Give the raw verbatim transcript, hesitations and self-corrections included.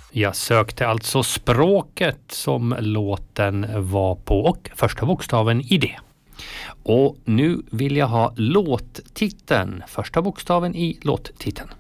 Jag sökte alltså språket som låten var på och första bokstaven i det. Och nu vill jag ha låttiteln, första bokstaven i låttiteln.